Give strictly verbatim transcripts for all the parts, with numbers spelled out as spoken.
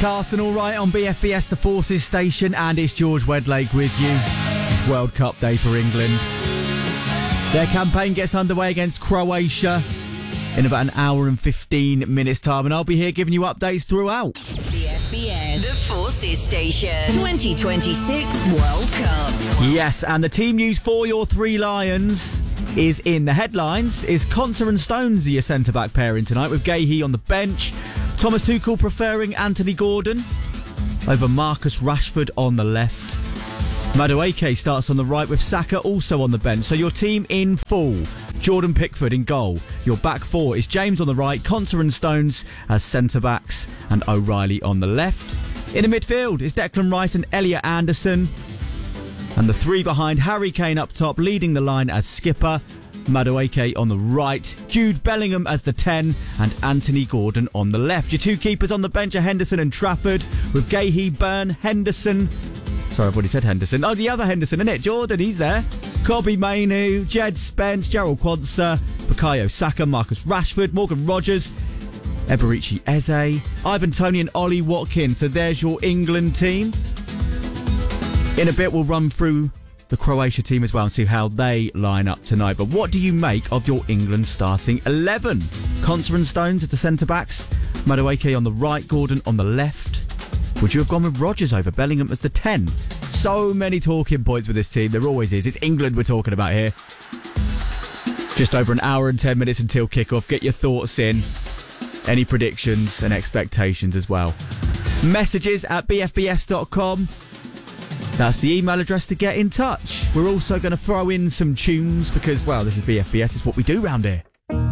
Carsten, all right, on B F B S, the Forces station, and it's George Wedlake with you. It's World Cup day for England. Their campaign gets underway against Croatia in about an hour and fifteen minutes time, and I'll be here giving you updates throughout. B F B S, the Forces station, twenty twenty-six World Cup. Yes, and the team news for your Three Lions is in the headlines. Is Konsa and Stones your centre-back pairing tonight, with Gahey on the bench? Thomas Tuchel preferring Anthony Gordon over Marcus Rashford on the left. Madueke starts on the right, with Saka also on the bench. So your team in full. Jordan Pickford in goal. Your back four is James on the right, Konsa and Stones as centre-backs, and O'Reilly on the left. In the midfield is Declan Rice and Elliot Anderson. And the three behind, Harry Kane up top, leading the line as skipper. Madueke on the right, Jude Bellingham as the ten, and Anthony Gordon on the left. Your two keepers on the bench are Henderson and Trafford, with Gahey, Byrne, Henderson. Sorry, I've already said Henderson. Oh, the other Henderson, isn't it? Jordan, he's there. Kobbie Mainoo, Jed Spence, Gerald Quansah, Bukayo Saka, Marcus Rashford, Morgan Rogers, Eberici Eze, Ivan Toney and Ollie Watkins. So there's your England team. In a bit, we'll run through the Croatia team as well and see how they line up tonight. But what do you make of your England starting eleven? Konsa and Stones as the centre-backs, Madueke on the right, Gordon on the left. Would you have gone with Rodgers over Bellingham as the ten? So many talking points with this team. There always is. It's England we're talking about here. Just over an hour and ten minutes until kickoff. Get your thoughts in. Any predictions and expectations as well. Messages at b f b s dot com. That's the email address to get in touch. We're also going to throw in some tunes because, well, this is B F B S. It's what we do round here.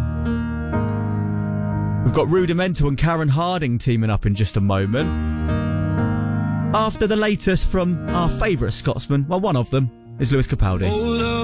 We've got Rudimental and Karen Harding teaming up in just a moment. After the latest from our favourite Scotsman, well, one of them is Lewis Capaldi.